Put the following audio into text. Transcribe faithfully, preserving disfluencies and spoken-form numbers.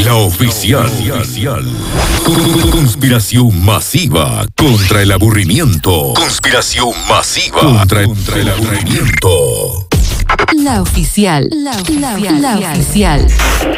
La oficial. Conspiración masiva contra el aburrimiento. Conspiración masiva contra, contra el aburrimiento. La oficial. La oficial. La oficial.